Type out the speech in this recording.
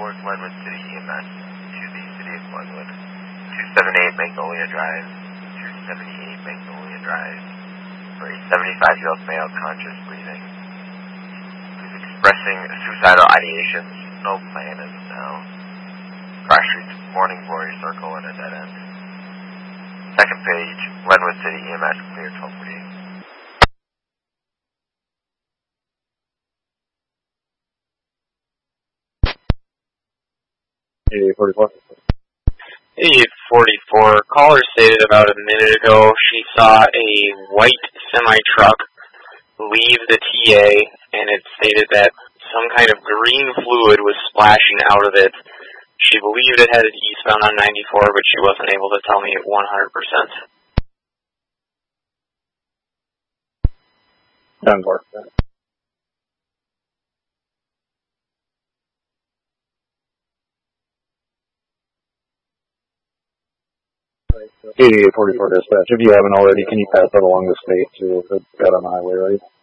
Newark Glenwood City EMS to the City of Glenwood. 278 Magnolia Drive, 278 Magnolia Drive, for a 75-year-old male conscious breathing. Who's expressing suicidal ideations. No plan as of now. Cross Street, Morning Glory Circle, and a dead end. Second page, Glenwood City EMS clear 1248. A44. Caller stated about a minute ago she saw a white semi-truck leave the TA, and it stated that some kind of green fluid was splashing out of it. She believed it headed eastbound on 94, but she wasn't able to tell me 100%. 10-4. 8844 dispatch. If you haven't already, can you pass that along the state to if it got on the highway, right?